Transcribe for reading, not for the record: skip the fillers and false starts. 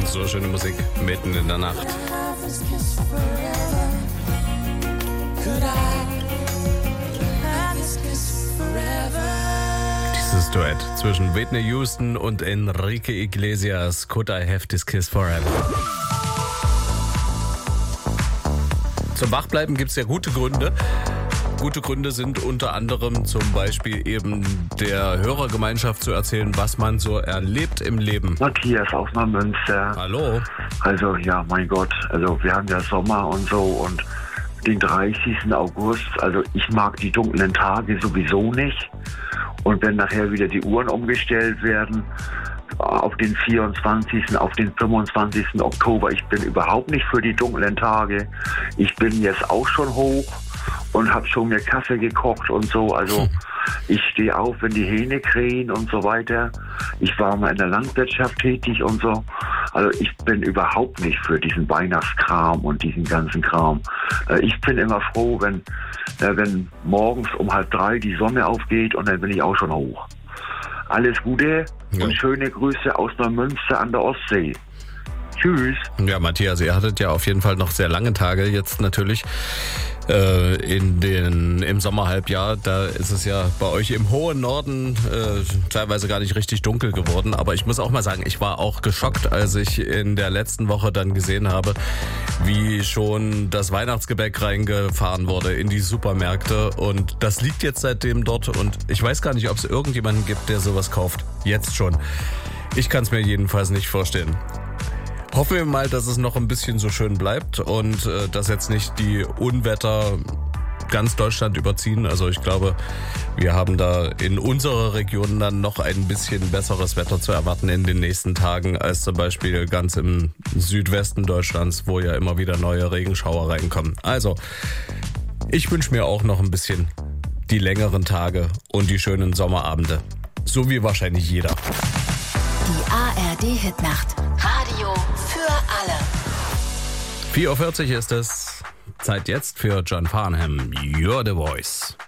So schöne Musik mitten in der Nacht. Dieses Duett zwischen Whitney Houston und Enrique Iglesias, Could I Have This Kiss Forever? Zum Wachbleiben gibt es ja gute Gründe. Gute Gründe sind unter anderem zum Beispiel eben der Hörergemeinschaft zu erzählen, was man so erlebt im Leben. Matthias aus Neumünster. Hallo. Also ja, mein Gott, also wir haben ja Sommer und so und den 30. August, also ich mag die dunklen Tage sowieso nicht. Und wenn nachher wieder die Uhren umgestellt werden auf den 24., auf den 25. Oktober, ich bin überhaupt nicht für die dunklen Tage. Ich bin jetzt auch schon hoch und habe schon mir Kaffee gekocht und so. Also ich stehe auf, wenn die Hähne krähen und so weiter. Ich war mal in der Landwirtschaft tätig und so. Also ich bin überhaupt nicht für diesen Weihnachtskram und diesen ganzen Kram. Ich bin immer froh, wenn morgens um 2:30 die Sonne aufgeht und dann bin ich auch schon hoch. Alles Gute und schöne Grüße aus Neumünster an der Ostsee. Tschüss. Ja, Matthias, ihr hattet ja auf jeden Fall noch sehr lange Tage jetzt natürlich im Sommerhalbjahr. Da ist es ja bei euch im hohen Norden teilweise gar nicht richtig dunkel geworden. Aber ich muss auch mal sagen, ich war auch geschockt, als ich in der letzten Woche dann gesehen habe, wie schon das Weihnachtsgebäck reingefahren wurde in die Supermärkte. Und das liegt jetzt seitdem dort. Und ich weiß gar nicht, ob es irgendjemanden gibt, der sowas kauft. Jetzt schon. Ich kann es mir jedenfalls nicht vorstellen. Hoffen wir mal, dass es noch ein bisschen so schön bleibt und dass jetzt nicht die Unwetter ganz Deutschland überziehen. Also ich glaube, wir haben da in unserer Region dann noch ein bisschen besseres Wetter zu erwarten in den nächsten Tagen als zum Beispiel ganz im Südwesten Deutschlands, wo ja immer wieder neue Regenschauer reinkommen. Also ich wünsche mir auch noch ein bisschen die längeren Tage und die schönen Sommerabende. So wie wahrscheinlich jeder. Die ARD-Hitnacht. Radio für alle. 4:40 Uhr ist es. Zeit jetzt für John Farnham. You're the Voice.